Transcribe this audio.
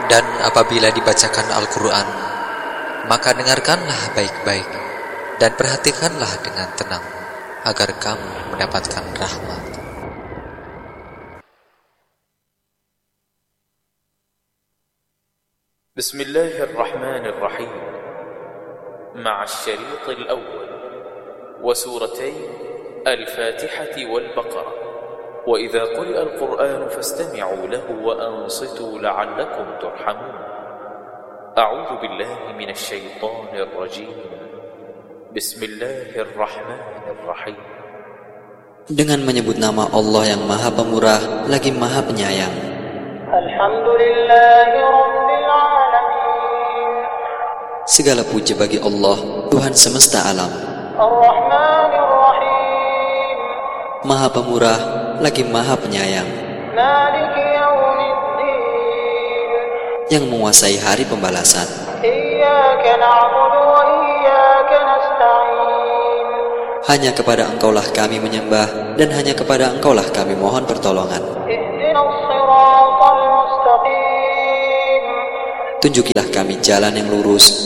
Dan apabila dibacakan Al-Quran, maka dengarkanlah baik-baik dan perhatikanlah dengan tenang, agar kamu mendapatkan rahmat. Bismillahirrahmanirrahim. مع الشريط الأول وسورتي الفاتحة والبقرة. وإذا قرئ القرآن فاستمعوا له وأنصتوا لعلكم ترحمون. أعوذ بالله من الشيطان الرجيم. بسم الله الرحمن الرحيم. Dengan menyebut nama Allah yang Maha Pemurah lagi Maha Penyayang. Alhamdulillahi Rabbil Alamin. Segala puji bagi Allah, Tuhan semesta alam. Ar-Rahmanir Rahim. Maha Pemurah lagi Maha Penyayang, Maliki Yaumiddin. yang menguasai hari pembalasan. Iyyaka na'budu wa iyyaka nasta'in. Hanya kepada Engkaulah kami menyembah, dan hanya kepada Engkaulah kami mohon pertolongan. Ihdinas siratal mustaqim. Tunjukilah kami jalan yang lurus,